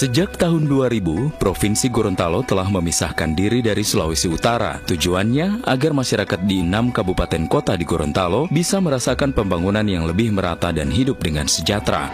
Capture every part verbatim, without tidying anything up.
Sejak tahun dua ribu, Provinsi Gorontalo telah memisahkan diri dari Sulawesi Utara. Tujuannya agar masyarakat di enam kabupaten kota di Gorontalo bisa merasakan pembangunan yang lebih merata dan hidup dengan sejahtera.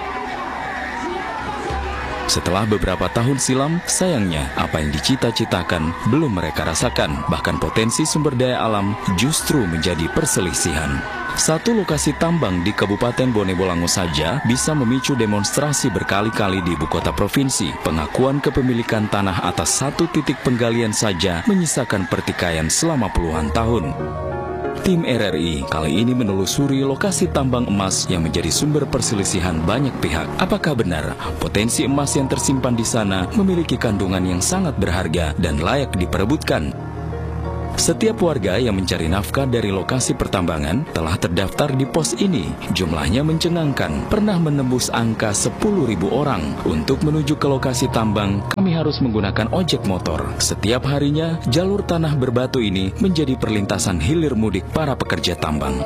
Setelah beberapa tahun silam, sayangnya apa yang dicita-citakan belum mereka rasakan. Bahkan potensi sumber daya alam justru menjadi perselisihan. Satu lokasi tambang di Kabupaten Bone Bolango saja bisa memicu demonstrasi berkali-kali di ibu kota provinsi. Pengakuan kepemilikan tanah atas satu titik penggalian saja menyisakan pertikaian selama puluhan tahun. Tim R R I kali ini menelusuri lokasi tambang emas yang menjadi sumber perselisihan banyak pihak. Apakah benar potensi emas yang tersimpan di sana memiliki kandungan yang sangat berharga dan layak diperebutkan? Setiap warga yang mencari nafkah dari lokasi pertambangan telah terdaftar di pos ini. Jumlahnya mencengangkan, pernah menembus angka sepuluh ribu orang. Untuk menuju ke lokasi tambang, kami harus menggunakan ojek motor. Setiap harinya, jalur tanah berbatu ini menjadi perlintasan hilir mudik para pekerja tambang.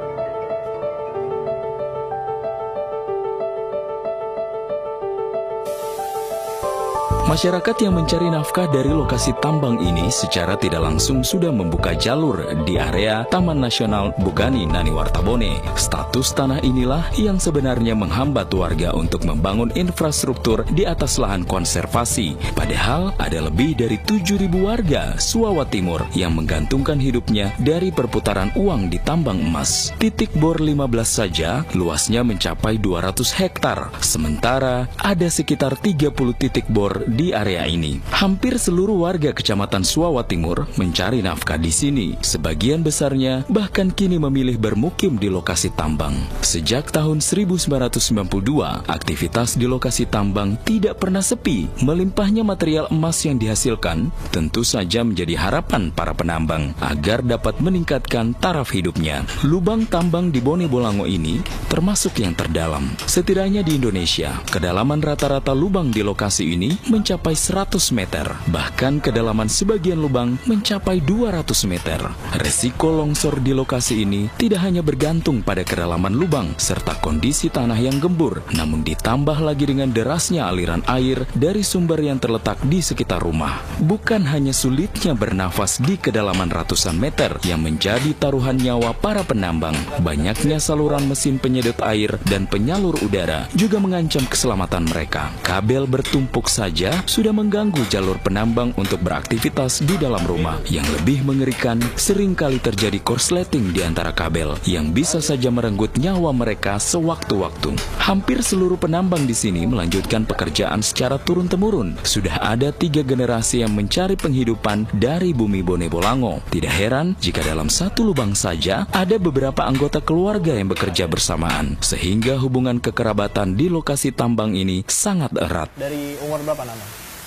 Masyarakat yang mencari nafkah dari lokasi tambang ini secara tidak langsung sudah membuka jalur di area Taman Nasional Bugani Nani Wartabone. Status tanah inilah yang sebenarnya menghambat warga untuk membangun infrastruktur di atas lahan konservasi. Padahal ada lebih dari tujuh ribu warga Suawa Timur yang menggantungkan hidupnya dari perputaran uang di tambang emas. Titik bor lima belas saja luasnya mencapai dua ratus hektar. Sementara ada sekitar tiga puluh titik bor di area ini. Hampir seluruh warga Kecamatan Suawa Timur mencari nafkah di sini. Sebagian besarnya bahkan kini memilih bermukim di lokasi tambang. Sejak tahun seribu sembilan ratus sembilan puluh dua, aktivitas di lokasi tambang tidak pernah sepi. Melimpahnya material emas yang dihasilkan tentu saja menjadi harapan para penambang agar dapat meningkatkan taraf hidupnya. Lubang tambang di Bone Bolango ini termasuk yang terdalam. Setidaknya di Indonesia, kedalaman rata-rata lubang di lokasi ini mencapai seratus meter. Bahkan kedalaman sebagian lubang mencapai dua ratus meter. Resiko longsor di lokasi ini tidak hanya bergantung pada kedalaman lubang serta kondisi tanah yang gembur, namun ditambah lagi dengan derasnya aliran air dari sumber yang terletak di sekitar rumah. Bukan hanya sulitnya bernafas di kedalaman ratusan meter yang menjadi taruhan nyawa para penambang, banyaknya saluran mesin penyedot air dan penyalur udara juga mengancam keselamatan mereka. Kabel bertumpuk saja sudah mengganggu jalur penambang untuk beraktivitas di dalam rumah. Yang lebih mengerikan, seringkali terjadi korsleting di antara kabel yang bisa saja merenggut nyawa mereka sewaktu-waktu. Hampir seluruh penambang di sini melanjutkan pekerjaan secara turun-temurun. Sudah ada tiga generasi yang mencari penghidupan dari bumi Bone Bolango. Tidak heran jika dalam satu lubang saja ada beberapa anggota keluarga yang bekerja bersamaan, sehingga hubungan kekerabatan di lokasi tambang ini sangat erat. Dari umur berapa nama?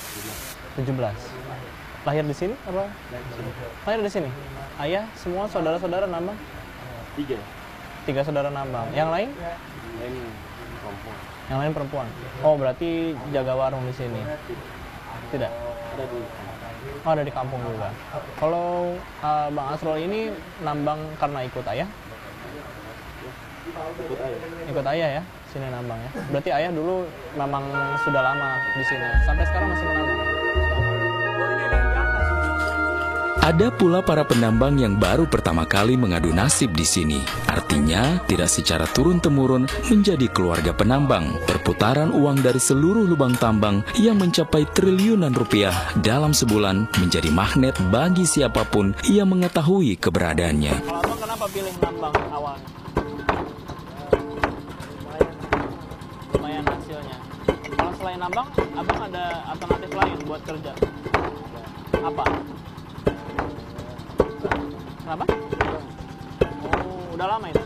tujuh belas. Lahir di sini apa? Lahir di sini. Ayah, semua saudara-saudara nambang? Tiga. Tiga saudara nambang. Yang lain? Lain perempuan. Yang lain perempuan. Oh, berarti jaga warung di sini. Tidak. Ada di Oh, ada di kampung juga. Kalau uh, Bang Asrul ini nambang karena ikut ayah? ikut ayah. Ikut ayah ya, sini nambang ya. Berarti ayah dulu memang sudah lama di sini. Sampai sekarang masih menambang. Ada pula para penambang yang baru pertama kali mengadu nasib di sini. Artinya, tidak secara turun-temurun menjadi keluarga penambang. Perputaran uang dari seluruh lubang tambang yang mencapai triliunan rupiah dalam sebulan menjadi magnet bagi siapapun yang mengetahui keberadaannya. Kalau abang kenapa pilih nambang awalnya? Lumayan hasilnya. Kalau selain nambang, abang ada alternatif lain buat kerja? Apa? Kenapa? Oh, udah lama itu.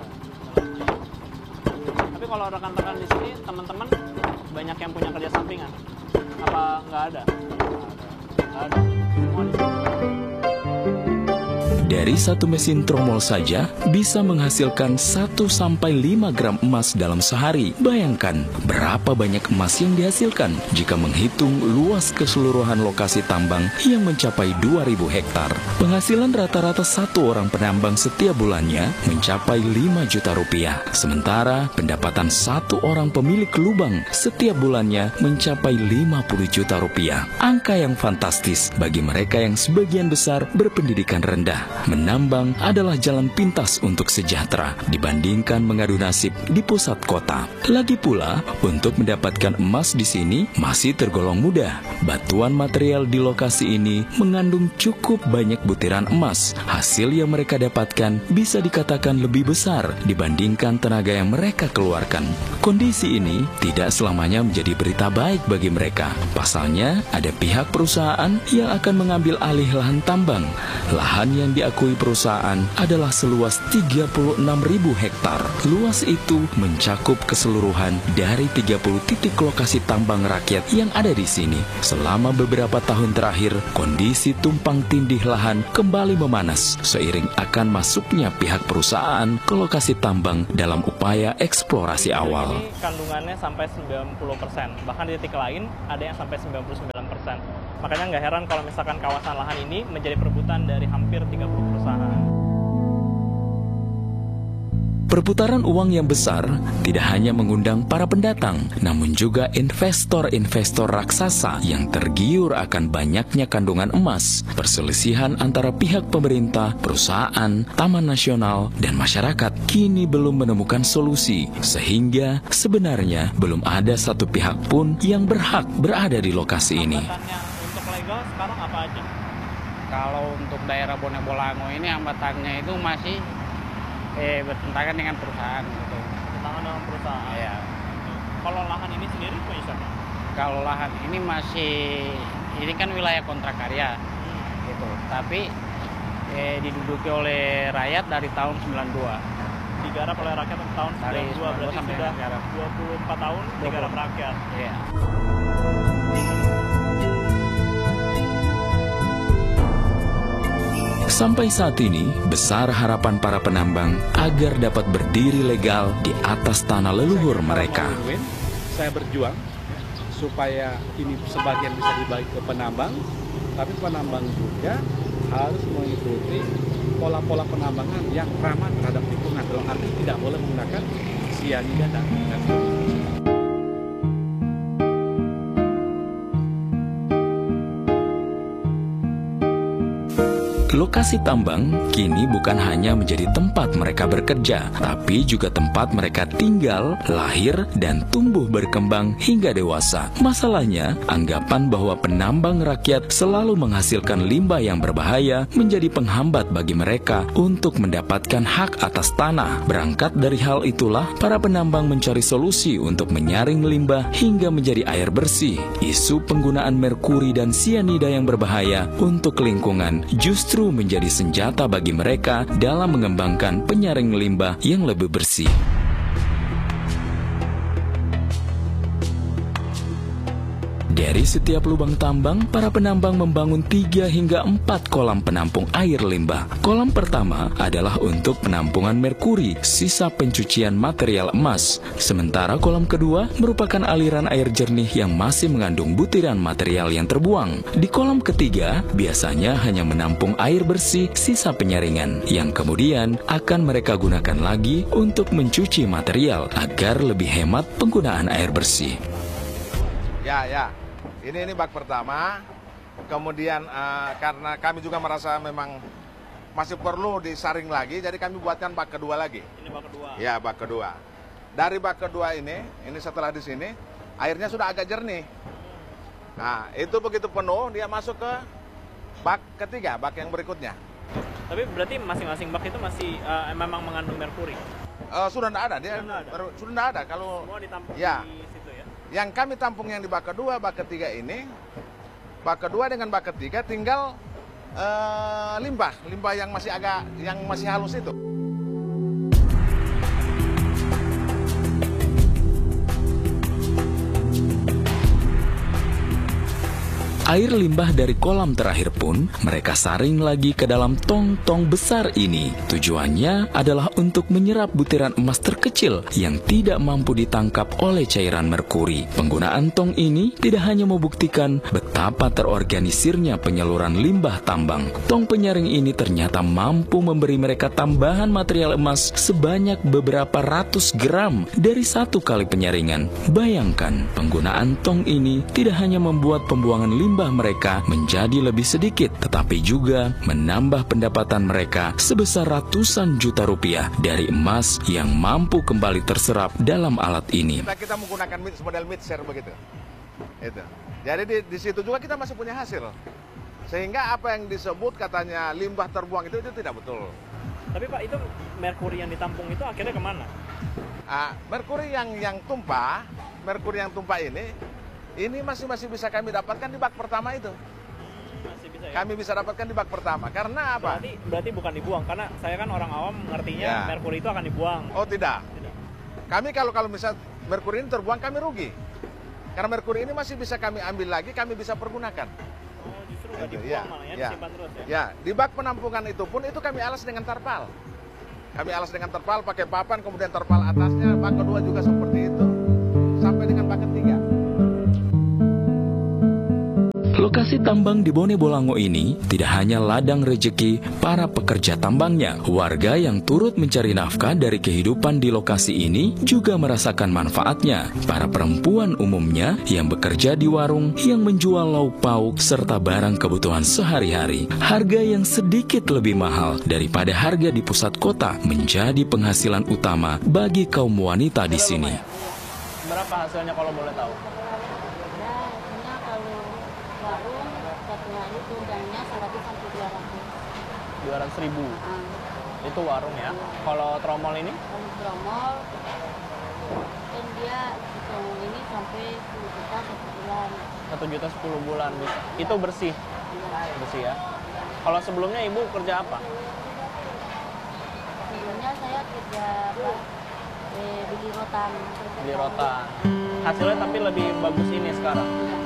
Tapi kalau rekan-rekan di sini, teman-teman banyak yang punya kerja sampingan. Apa nggak ada? Nggak ada. Semua di sini. Dari satu mesin tromol saja bisa menghasilkan satu sampai lima gram emas dalam sehari. Bayangkan berapa banyak emas yang dihasilkan jika menghitung luas keseluruhan lokasi tambang yang mencapai dua ribu hektar. Penghasilan rata-rata satu orang penambang setiap bulannya mencapai lima juta rupiah. Sementara pendapatan satu orang pemilik lubang setiap bulannya mencapai lima puluh juta rupiah. Angka yang fantastis bagi mereka yang sebagian besar berpendidikan rendah. Menambang adalah jalan pintas untuk sejahtera dibandingkan mengadu nasib di pusat kota. Lagi pula, untuk mendapatkan emas di sini masih tergolong mudah. Batuan material di lokasi ini mengandung cukup banyak butiran emas. Hasil yang mereka dapatkan bisa dikatakan lebih besar dibandingkan tenaga yang mereka keluarkan. Kondisi ini tidak selamanya menjadi berita baik bagi mereka. Pasalnya, ada pihak perusahaan yang akan mengambil alih lahan tambang. Lahan yang diakui perusahaan adalah seluas tiga puluh enam ribu hektar. Luas itu mencakup keseluruhan dari tiga puluh titik lokasi tambang rakyat yang ada di sini. Selama beberapa tahun terakhir, kondisi tumpang tindih lahan kembali memanas seiring akan masuknya pihak perusahaan ke lokasi tambang dalam upaya eksplorasi awal. Ini kandungannya sampai sembilan puluh persen, bahkan di titik lain ada yang sampai sembilan puluh sembilan persen. Makanya nggak heran kalau misalkan kawasan lahan ini menjadi perebutan dari hampir tiga puluh perusahaan. Perputaran uang yang besar tidak hanya mengundang para pendatang, namun juga investor-investor raksasa yang tergiur akan banyaknya kandungan emas. Perselisihan antara pihak pemerintah, perusahaan, taman nasional, dan masyarakat kini belum menemukan solusi, sehingga sebenarnya belum ada satu pihak pun yang berhak berada di lokasi ini. Untuk legal sekarang apa aja? Kalau untuk daerah Bone Bolango ini hambatannya itu masih eh bertentangan dengan perusahaan gitu. Bertentangan dengan perusahaan. Iya. Kalau lahan ini sendiri punya siapa? Kalau lahan ini masih ini kan wilayah kontrak karya hmm. gitu. Tapi eh, diduduki oleh rakyat dari tahun sembilan puluh dua. Digarap oleh rakyat tahun sembilan puluh dua, berarti sampai sudah sekarang. dua puluh empat tahun digarap rakyat. Iya. Sampai saat ini, besar harapan para penambang agar dapat berdiri legal di atas tanah leluhur mereka. Saya berjuang supaya ini sebagian bisa dibagi ke penambang, tapi penambang juga harus mengikuti pola-pola penambangan yang ramah terhadap lingkungan. Dalam arti tidak boleh menggunakan sianida dan Lokasi tambang kini bukan hanya menjadi tempat mereka bekerja, tapi juga tempat mereka tinggal, lahir, dan tumbuh berkembang hingga dewasa. Masalahnya, anggapan bahwa penambang rakyat selalu menghasilkan limbah yang berbahaya menjadi penghambat bagi mereka untuk mendapatkan hak atas tanah. Berangkat dari hal itulah, para penambang mencari solusi untuk menyaring limbah hingga menjadi air bersih. Isu penggunaan merkuri dan sianida yang berbahaya untuk lingkungan justru menjadi senjata bagi mereka dalam mengembangkan penyaring limbah yang lebih bersih. Dari setiap lubang tambang, para penambang membangun tiga hingga empat kolam penampung air limbah. Kolam pertama adalah untuk penampungan merkuri, sisa pencucian material emas. Sementara kolam kedua merupakan aliran air jernih yang masih mengandung butiran material yang terbuang. Di kolam ketiga, biasanya hanya menampung air bersih sisa penyaringan, yang kemudian akan mereka gunakan lagi untuk mencuci material agar lebih hemat penggunaan air bersih. Ya, ya. Ini ini bak pertama. Kemudian uh, karena kami juga merasa memang masih perlu disaring lagi, jadi kami buatkan bak kedua lagi. Ini bak kedua. Ya, bak kedua. Dari bak kedua ini, ini setelah di sini, airnya sudah agak jernih. Nah, itu begitu penuh, dia masuk ke bak ketiga, bak yang berikutnya. Tapi berarti masing-masing bak itu masih uh, memang mengandung merkuri? Uh, sudah tidak ada, dia sudah tidak ada. Sudah tidak ada. Kalau semua ditampung ya. di situ ya. Yang kami tampung yang di bak kedua, bak ketiga ini, bak kedua dengan bak ketiga tinggal uh, limbah, limbah yang masih agak, yang masih halus itu. Air limbah dari kolam terakhir pun mereka saring lagi ke dalam tong-tong besar ini. Tujuannya adalah untuk menyerap butiran emas terkecil yang tidak mampu ditangkap oleh cairan merkuri. Penggunaan tong ini tidak hanya membuktikan betapa terorganisirnya penyaluran limbah tambang. Tong penyaring ini ternyata mampu memberi mereka tambahan material emas sebanyak beberapa ratus gram dari satu kali penyaringan. Bayangkan, penggunaan tong ini tidak hanya membuat pembuangan limbah mereka menjadi lebih sedikit, tetapi juga menambah pendapatan mereka sebesar ratusan juta rupiah dari emas yang mampu kembali terserap dalam alat ini. Kita, kita menggunakan model mid share begitu. Itu. Jadi di, di situ juga kita masih punya hasil. Sehingga apa yang disebut katanya limbah terbuang itu, itu tidak betul. Tapi Pak, itu merkuri yang ditampung itu akhirnya kemana? Ah, merkuri yang yang tumpah, merkuri yang tumpah ini, ini masih masih bisa kami dapatkan di bak pertama itu. Masih bisa ya? Kami bisa dapatkan di bak pertama. Karena apa? Berarti, berarti bukan dibuang, karena saya kan orang awam ngertinya Ya. merkuri itu akan dibuang. Oh tidak. Tidak. Kami kalau kalau misal merkuri ini terbuang, kami rugi. Karena merkuri ini masih bisa kami ambil lagi, kami bisa pergunakan. Oh, justru nggak Itu, dibuang ya, malah ya, ya. disimpan terus ya? Ya, di bak penampungan itu pun itu kami alas dengan terpal. Kami alas dengan terpal, pakai papan, kemudian terpal atasnya. Bak kedua juga seperti itu, sampai dengan bak ketiga. Lokasi tambang di Bone Bolango ini tidak hanya ladang rejeki para pekerja tambangnya. Warga yang turut mencari nafkah dari kehidupan di lokasi ini juga merasakan manfaatnya. Para perempuan umumnya yang bekerja di warung yang menjual lauk pauk serta barang kebutuhan sehari-hari. Harga yang sedikit lebih mahal daripada harga di pusat kota menjadi penghasilan utama bagi kaum wanita di sini. Berapa hasilnya kalau boleh tahu? Warung satu hari itu uangnya seratus sampai dua ratus. dua ratus ribu. Hmm. Itu warung ya. Kalau tromol ini? Kalau tromol kan dia hitung ini sampai sepuluh juta satu bulan. satu juta sepuluh bulan bisa. Itu bersih. Iya. Bersih ya. Kalau sebelumnya Ibu kerja apa? Sebelumnya saya kerja apa? Eh, beli rotan. Di rotan. Hasilnya tapi lebih bagus ini sekarang.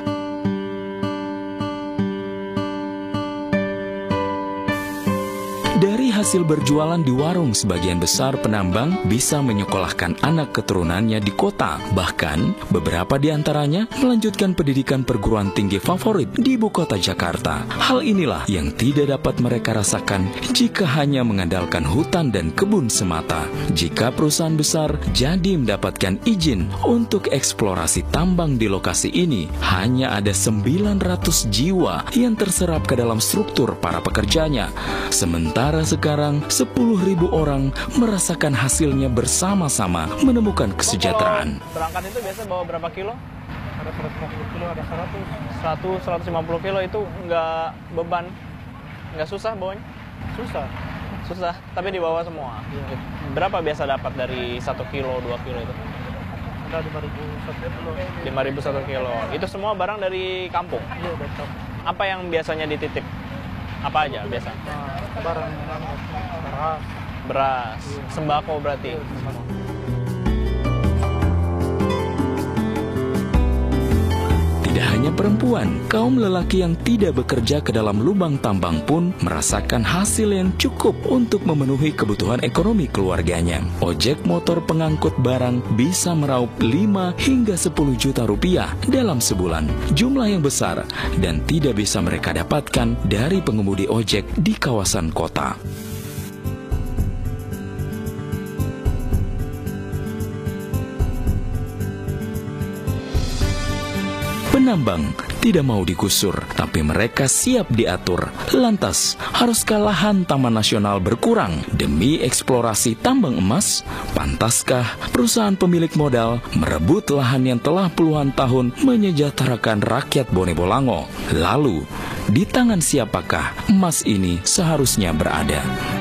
Dari hasil berjualan di warung, sebagian besar penambang bisa menyekolahkan anak keturunannya di kota. Bahkan, beberapa di antaranya melanjutkan pendidikan perguruan tinggi favorit di ibu kota Jakarta. Hal inilah yang tidak dapat mereka rasakan jika hanya mengandalkan hutan dan kebun semata. Jika perusahaan besar jadi mendapatkan izin untuk eksplorasi tambang di lokasi ini, hanya ada sembilan ratus jiwa yang terserap ke dalam struktur para pekerjanya. Sementara sekarang sepuluh ribu orang merasakan hasilnya bersama-sama menemukan kesejahteraan. Kalau berangkat itu biasa bawa berapa kilo? Ada seratus lima puluh kilo, ada seratus. seratus, seratus lima puluh kilo itu nggak beban? Nggak susah bawanya? Susah. Susah, tapi dibawa semua. Iya. Berapa biasa dapat dari satu kilo, dua kilo itu? Ada lima ribu satu kilo. lima ribu satu kilo. Itu semua barang dari kampung? Iya, betul. Apa yang biasanya dititip? Apa aja biasa? Nah, barang beras. Beras, sembako berarti? Tidak hanya perempuan, kaum lelaki yang tidak bekerja ke dalam lubang tambang pun merasakan hasil yang cukup untuk memenuhi kebutuhan ekonomi keluarganya. Ojek motor pengangkut barang bisa meraup lima hingga sepuluh juta rupiah dalam sebulan. Jumlah yang besar dan tidak bisa mereka dapatkan dari pengemudi ojek di kawasan kota. Penambang tidak mau digusur, tapi mereka siap diatur. Lantas, haruskah lahan Taman Nasional berkurang demi eksplorasi tambang emas? Pantaskah perusahaan pemilik modal merebut lahan yang telah puluhan tahun menyejahterakan rakyat Bone Bolango? Lalu, di tangan siapakah emas ini seharusnya berada?